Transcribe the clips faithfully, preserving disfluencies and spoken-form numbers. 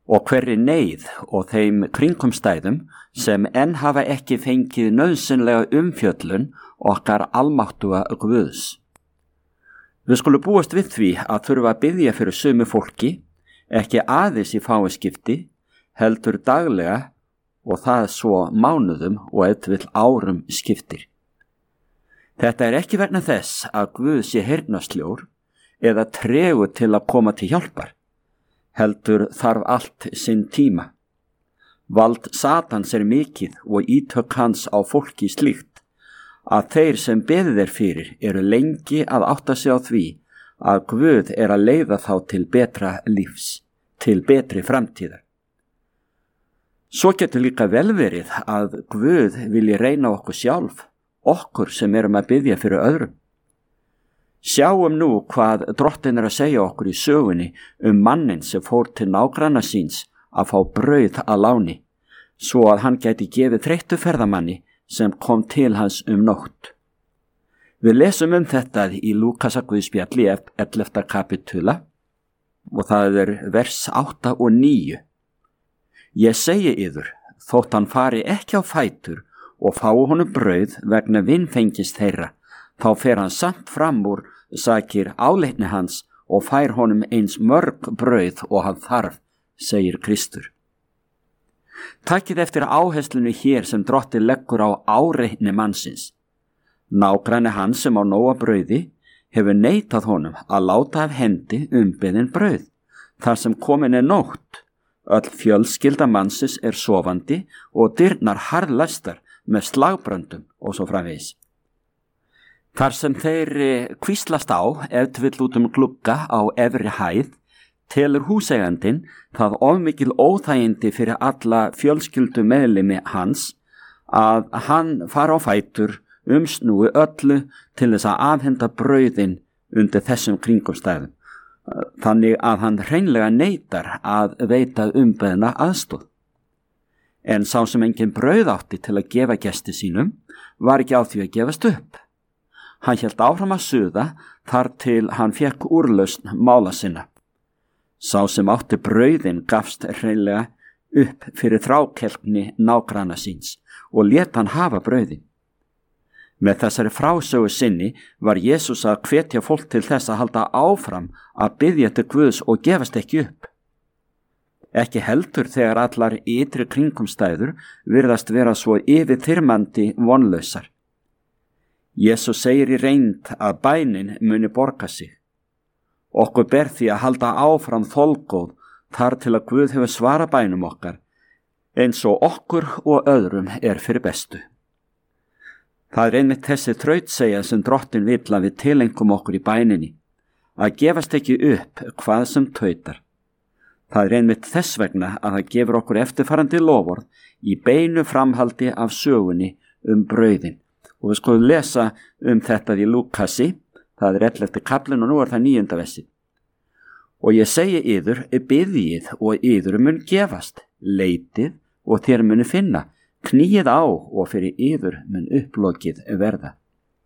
og hverri neyð og þeim kringumstæðum sem enn hafa ekki fengið nauðsynlega umfjöllun okkar almáttuga Guðs. Við skulum búast við því að þurfa að biðja fyrir sumu fólki, ekki aðeins í fáiskipti, heldur daglega og það svo mánuðum og ef til vill árum skiptir. Þetta er ekki vegna þess að Guð sé heyrnarsljór eða tregur til að koma til hjálpar, heldur þarf allt sinn tíma. Vald Satans er mikið og ítök hans á fólki slíkt að þeir sem beðið er fyrir eru lengi að átta sig á því að Guð er að leiða þá til betra lífs, til betri framtíðar. Svo getur líka vel verið að Guð vilji reyna okkur sjálf, okkur sem erum að biðja fyrir öðrum. Sjáum nú hvað Drottinn er að segja okkur í sögunni um mannin sem fór til nágranna síns að fá brauð að láni, svo að hann gæti gefið þreyttu ferðamanni sem kom til hans um nótt. Við lesum um þetta í Lúkasarguðspjalli ellefta kapitula og það er vers átta og níu. Ég segi yður, þótt hann fari ekki á fætur og fái honum brauð vegna vinfengis þeirra, þá fer hann samt fram úr sakir áleitni hans og fær honum eins mörg brauð og hann þarf, segir Kristur. Takið eftir áherslunni hér sem Drottinn leggur á áreitni mannsins. Nágranni hans sem á nóga brauði hefur neitað honum að láta af hendi umbeðin brauð, þar sem komin er nótt. Öll fjölskylda mannsins er sofandi og dyrnar harðlæstar með slagbröndum og svo framvegis. Þar sem þeir hvíslast á ef til vill út um glugga á efri hæð, telur húseigandinn það ofmikil óþægindi fyrir alla fjölskyldu meðlimi hans að hann fara á fætur umsnúi öllu til þess að afhenda brauðin undir þessum kringumstæðum, þannig að hann hreinlega neitar að veita umbeðna aðstoð. En sá sem engin brauð átti til að gefa gesti sínum var ekki á því að gefast upp. Hann hélt áfram að suða þar til hann fékk úrlausn mála sinna. Sá sem átti brauðin gafst hreinlega upp fyrir þrákelkni nágranna síns og lét hann hafa brauðin. Með þessari frásögu sinni var Jesús að hvetja fólk til þess að halda áfram að biðja til Guðs og gefast ekki upp. Ekki heldur þegar allar ytri kringumstæður virðast vera svo yfirþyrmandi vonlausar. Jesús segir í reynd að bænin muni borga sig. Okkur ber því að halda áfram þolgóð þar til að Guð hefur svara bænum okkar, eins og okkur og öðrum er fyrir bestu. Það er einmitt þessi þrautsegja sem Drottinn vill að við tilengum okkur í bæninni, að gefast ekki upp hvað sem tautar. Það er einmitt þess vegna að það gefur okkur eftirfarandi loforð í beinu framhaldi af sögunni um brauðin. Og við skulum lesa um þetta í Lúkasi, það er ellefti kaflinn og nú er það níunda versið. Og ég segi yður, biðjið og yður mun gefast, leitið og þér muni finna, kníið á og fyrir yður mun upplokið verða.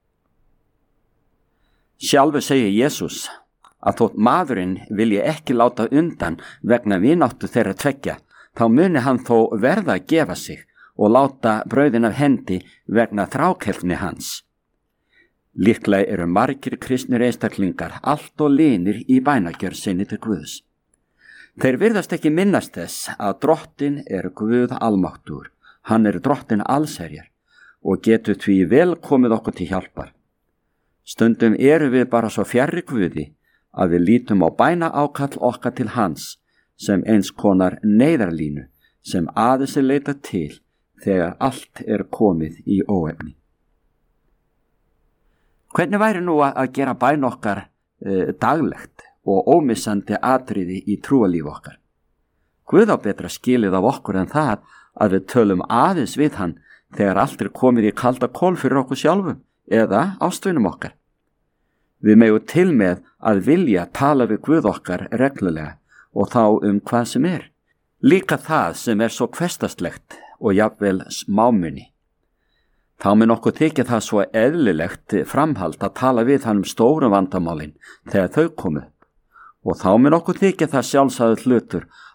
Sjálfur segir Jesús að þótt maðurinn vilji ekki láta undan vegna vináttu þeirra tveggja, þá muni hann þó verða að gefa sig og láta brauðin af hendi vegna þrákelkni hans. Líklega eru margir kristnir einstaklingar allt og linir í bænagjörð sinni til Guðs. Þeir virðast ekki minnast þess að Drottinn er Guð almáttugur, hann er Drottinn allsherjar og getur því vel komið okkur til hjálpar. Stundum eru við bara svo fjarri Guði að við lítum á bæna ákall okkar til hans sem eins konar neyðarlínu sem aðeins er leita til þegar allt er komið í óefni. Hvernig væri nú að gera bæn okkar e, daglegt og ómissandi atriði í trúalíf okkar? Guð á betra skilið af okkur en það að við tölum aðeins við hann þegar allt er komið í kalda kol fyrir okkur sjálfum eða ástvinum okkar. Við megum til með að vilja tala við Guð okkar reglulega og þá um hvað sem er. Líka það sem er svo hversdagslegt og jafnvel smámunni. Þá mun okkur þykja það svo eðlilegt framhald að tala við hann um stóru vandamálin þegar þau komu. Og þá mun okkur þykja það sjálfsagður hlutur